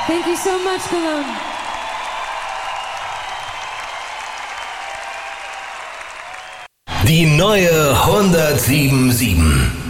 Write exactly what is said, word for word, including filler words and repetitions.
Thank you so much, Cologne. Die neue hundertsieben Komma sieben.